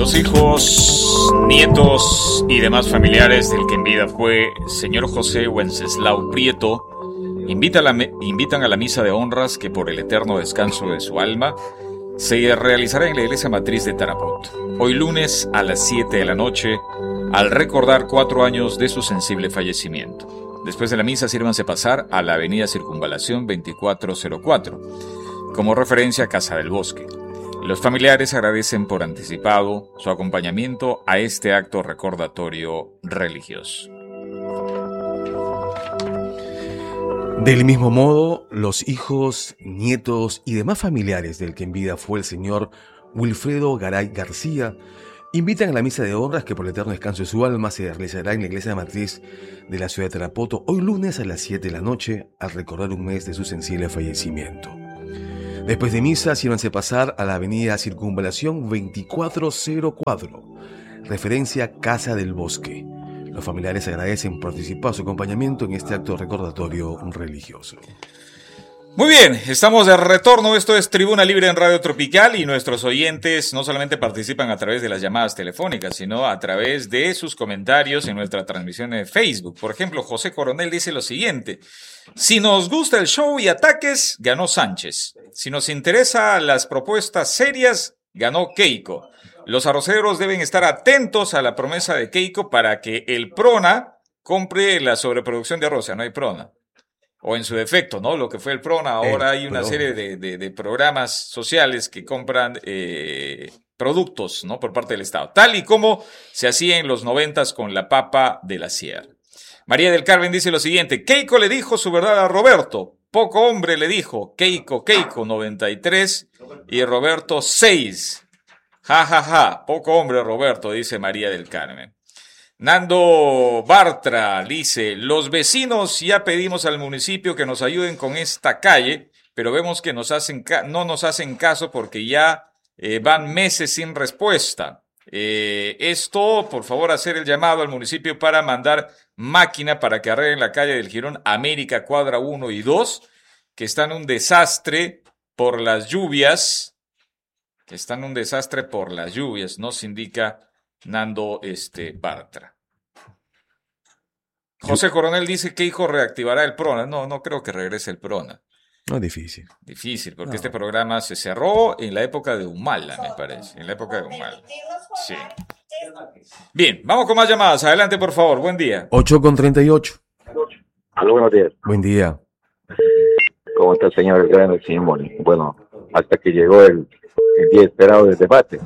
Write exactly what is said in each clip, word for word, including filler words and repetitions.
Los hijos, nietos y demás familiares del que en vida fue señor José Wenceslao Prieto invitan a, la, invitan a la misa de honras que por el eterno descanso de su alma se realizará en la iglesia matriz de Tarapoto, hoy lunes a las siete de la noche, al recordar cuatro años de su sensible fallecimiento. Después de la misa, sírvanse pasar a la avenida Circunvalación veinticuatro cero cuatro, como referencia a Casa del Bosque. Los familiares agradecen por anticipado su acompañamiento a este acto recordatorio religioso. Del mismo modo, los hijos, nietos y demás familiares del que en vida fue el señor Wilfredo Garay García invitan a la misa de honras que por el eterno descanso de su alma se realizará en la iglesia matriz de la ciudad de Tarapoto hoy lunes a las siete de la noche al recordar un mes de su sensible fallecimiento. Después de misa, sírvanse pasar a la avenida Circunvalación veinticuatro cero cuatro, referencia Casa del Bosque. Los familiares agradecen por participar su acompañamiento en este acto recordatorio religioso. Muy bien, estamos de retorno. Esto es Tribuna Libre en Radio Tropical y nuestros oyentes no solamente participan a través de las llamadas telefónicas, sino a través de sus comentarios en nuestra transmisión de Facebook. Por ejemplo, José Coronel dice lo siguiente: si nos gusta el show y ataques, ganó Sánchez. Si nos interesa las propuestas serias, ganó Keiko. Los arroceros deben estar atentos a la promesa de Keiko para que el PRONA compre la sobreproducción de arroz. O sea, no hay PRONA. O en su defecto, ¿no? Lo que fue el PRONA, ahora el hay una PRONA. serie de, de, de programas sociales que compran eh, productos, ¿no? Por parte del Estado. Tal y como se hacía en los noventas con la papa de la sierra. María del Carmen dice lo siguiente: Keiko le dijo su verdad a Roberto. Poco hombre le dijo Keiko, Keiko noventa y tres y Roberto seis. Ja, ja, ja. Poco hombre Roberto, dice María del Carmen. Nando Bartra dice: los vecinos ya pedimos al municipio que nos ayuden con esta calle, pero vemos que nos hacen ca- no nos hacen caso porque ya eh, van meses sin respuesta. Eh, esto, por favor, hacer el llamado al municipio para mandar máquina para que arreglen la calle del Jirón América, cuadra uno y dos, que están un desastre por las lluvias, que están un desastre por las lluvias, nos indica Nando este, Bartra. José Coronel dice que hijo reactivará el PRONA. No, no creo que regrese el PRONA. No, difícil. Difícil, porque no. este programa se cerró en la época de Humala, me parece. En la época de Humala. Sí. Bien, vamos con más llamadas. Adelante, por favor. Buen día. ocho con treinta y ocho. Aló, buenos días. Buen día. ¿Cómo está el señor el gran Simón? Bueno, hasta que llegó el, el día esperado del debate.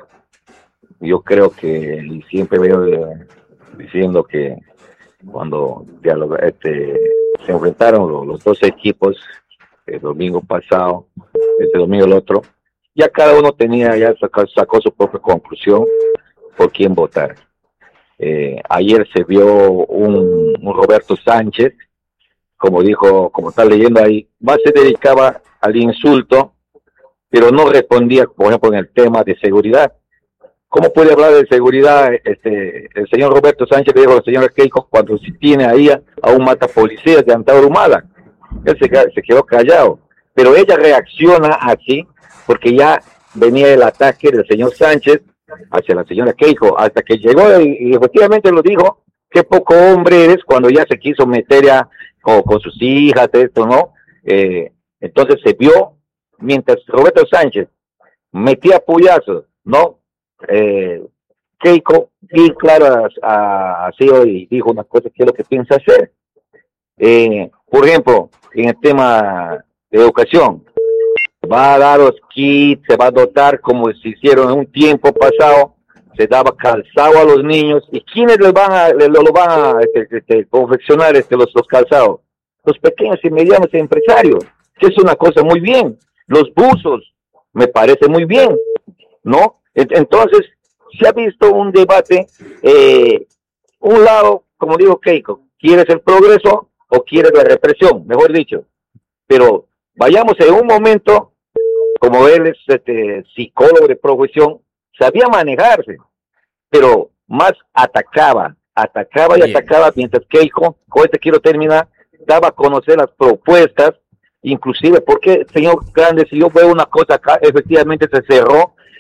Yo creo que, y siempre veo eh, diciendo que cuando dialoga, este, se enfrentaron los, los dos equipos el domingo pasado, este domingo el otro, ya cada uno tenía, ya sacó, sacó su propia conclusión por quién votar. Eh, ayer se vio un, un Roberto Sánchez, como dijo, como está leyendo ahí, más se dedicaba al insulto, pero no respondía, por ejemplo, en el tema de seguridad. ¿Cómo puede hablar de seguridad este el señor Roberto Sánchez, le dijo al señor Keiko, cuando si tiene ahí a, a un matapolicías de Antauro Humala? Él se, se quedó callado, pero ella reacciona así porque ya venía el ataque del señor Sánchez hacia la señora Keiko, hasta que llegó y, y efectivamente lo dijo: qué poco hombre eres, cuando ya se quiso meter ya con, con sus hijas, esto, ¿no? Eh, entonces se vio, mientras Roberto Sánchez metía puyazos, ¿no? Eh, Keiko, bien claro, así hoy dijo una cosa que es lo que piensa hacer. Eh, por ejemplo, en el tema de educación, va a dar los kits, se va a dotar como se hicieron en un tiempo pasado, se daba calzado a los niños. ¿Y quiénes les van a, les, lo van a este, este, confeccionar este, los, los calzados? Los pequeños y medianos empresarios, que es una cosa muy bien. Los buzos, me parece muy bien, ¿no? Entonces, se ha visto un debate, eh, un lado, como digo Keiko, ¿quieres el progreso o quieres la represión? Mejor dicho. Pero vayamos en un momento, como él es este, psicólogo de profesión, sabía manejarse, pero más atacaba, atacaba y Bien. atacaba, mientras Keiko, con este quiero terminar, daba a conocer las propuestas, inclusive, porque, señor Grande, si yo veo una cosa acá, efectivamente se cerró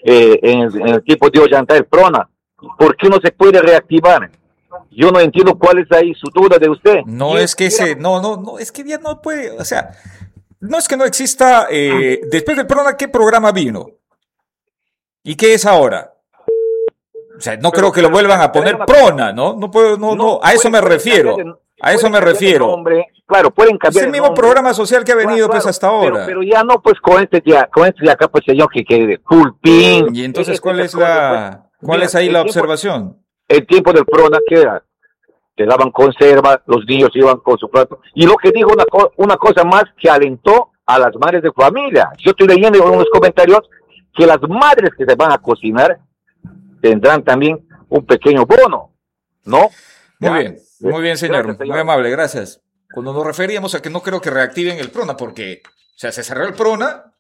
eh, en, el, en el tiempo de Ollanta el PRONA. ¿Por qué no se puede reactivar? Yo no entiendo cuál es ahí su duda de usted. No es que ese, no, no, no, es que ya no puede, o sea, no es que no exista, eh, después del PRONA, ¿qué programa vino? ¿Y qué es ahora? O sea, no pero, creo que lo vuelvan a poner PRONA, ¿no? No puedo, no, no, a eso me refiero. A eso me refiero. Nombre, claro, pueden cambiar. Es el mismo nombre. Programa social que ha venido, claro, pues, hasta ahora. Pero, pero ya no, pues, con este ya, con este de acá, pues, señor, que quede pulpín. Y entonces, ¿cuál es la, cuál mira, es ahí la tiempo, observación? El tiempo del PRONA, ¿qué era? Te daban conserva, los niños iban con su plato. Y lo que dijo una, una cosa más que alentó a las madres de familia. Yo estoy leyendo en unos comentarios que las madres que se van a cocinar tendrán también un pequeño bono, ¿no? Muy ya, bien, muy bien, señor. Gracias, señor. Muy amable, gracias. Cuando nos referíamos a que no creo que reactiven el PRONA, porque, o sea, se cerró el PRONA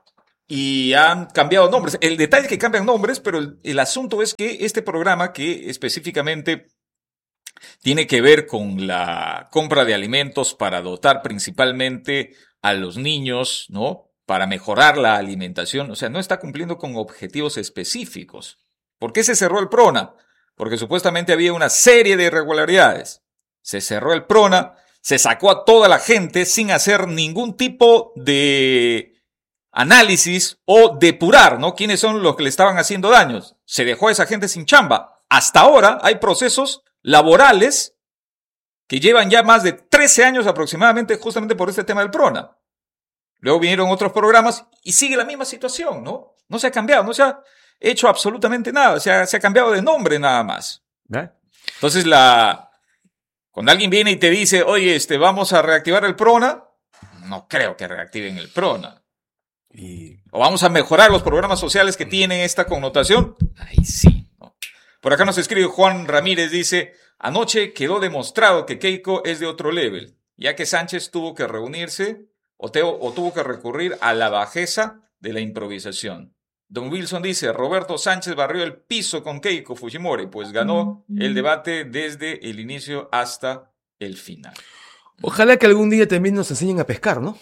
y han cambiado nombres. El detalle es que cambian nombres, pero el, el asunto es que este programa, que específicamente tiene que ver con la compra de alimentos para dotar principalmente a los niños, ¿no? Para mejorar la alimentación, o sea, no está cumpliendo con objetivos específicos. ¿Por qué se cerró el PRONA? Porque supuestamente había una serie de irregularidades. Se cerró el PRONA, se sacó a toda la gente sin hacer ningún tipo de análisis o depurar, ¿no? ¿Quiénes son los que le estaban haciendo daños? Se dejó a esa gente sin chamba. Hasta ahora hay procesos laborales que llevan ya más de trece años aproximadamente justamente por este tema del PRONA. Luego vinieron otros programas y sigue la misma situación, ¿no? No se ha cambiado, no se ha hecho absolutamente nada, se ha, se ha cambiado de nombre nada más. ¿Eh? Entonces, la, cuando alguien viene y te dice, oye, este, vamos a reactivar el PRONA, no creo que reactiven el PRONA. Y, o vamos a mejorar los programas sociales que tienen esta connotación, ahí sí, ¿no? Por acá nos escribe Juan Ramírez, dice, anoche quedó demostrado que Keiko es de otro level, ya que Sánchez tuvo que reunirse o, te, o tuvo que recurrir a la bajeza de la improvisación. Don Wilson dice, Roberto Sánchez barrió el piso con Keiko Fujimori, pues ganó el debate desde el inicio hasta el final. Ojalá que algún día también nos enseñen a pescar, ¿no?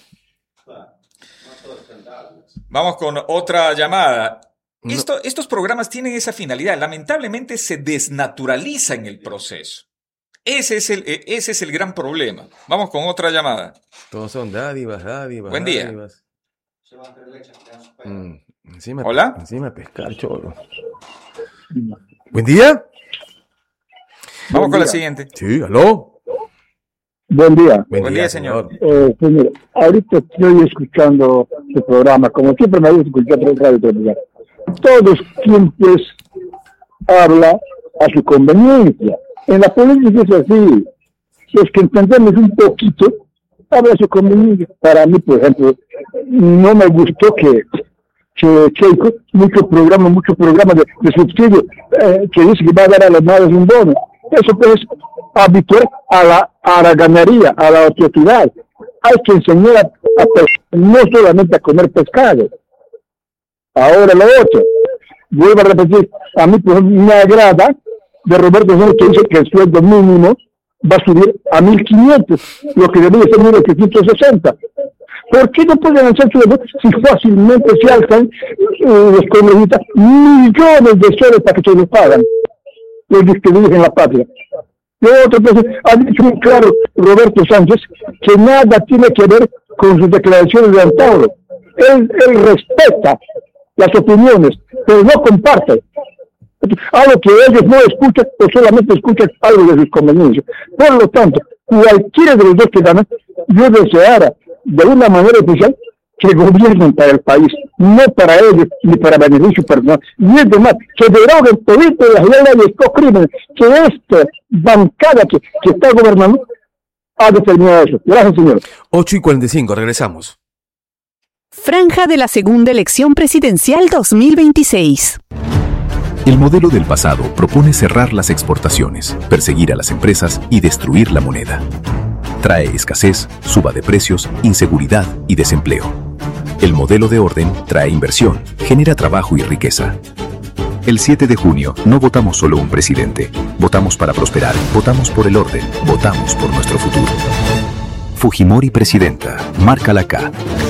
Vamos con otra llamada. No. Esto, estos programas tienen esa finalidad. Lamentablemente se desnaturaliza en el proceso. Ese es el, ese es el gran problema. Vamos con otra llamada. Todos son dádivas, dádivas. Buen día. Dádivas. Mm, encima, Hola. Encima pescar, cholo. Buen día. Vamos Buen con día. la siguiente. Sí, aló. Buen día. Buen, Buen día, día, señor. Eh, pues mire, ahorita estoy escuchando su programa, como siempre me gusta escuchar por radio tropical. Todos siempre habla a su conveniencia. En la política es así. Si es que entendemos un poquito, habla a su conveniencia. Para mí, por ejemplo, no me gustó que que Keiko, mucho programa, mucho programa de, de subsidio, eh, que dice que va a dar a las madres un bono. Eso pues habitual a la haraganería, a la ociosidad. Hay que enseñar a, a no solamente a comer pescado. Ahora lo otro, vuelvo a repetir, a mí pues, me agrada de Roberto Sánchez que dice que el sueldo mínimo va a subir a mil quinientos, lo que debería ser mil ochocientos sesenta. ¿Por qué no pueden hacer sueldo si fácilmente se alzan eh, los comunistas millones de soles para que se los pagan los que dirigen la patria? Y otro, pues, ha dicho muy claro Roberto Sánchez que nada tiene que ver con sus declaraciones de Antauro. Él, él respeta las opiniones, pero no comparte. Algo que ellos no escuchan o solamente escuchan algo de sus conveniencias. Por lo tanto, cualquiera de los dos que ganan, yo deseara de una manera especial que gobiernen para el país, no para ellos ni para beneficio personal. Y es demás, que deroguen todito de las leyes de estos crímenes, que esta bancada que, que está gobernando ha determinado eso. Gracias, señor. ocho y cuarenta y cinco, regresamos. Franja de la segunda elección presidencial dos mil veintiséis. El modelo del pasado propone cerrar las exportaciones, perseguir a las empresas y destruir la moneda. Trae escasez, suba de precios, inseguridad y desempleo. El modelo de orden trae inversión, genera trabajo y riqueza. El siete de junio no votamos solo un presidente, votamos para prosperar, votamos por el orden, votamos por nuestro futuro. Fujimori presidenta, marca la K.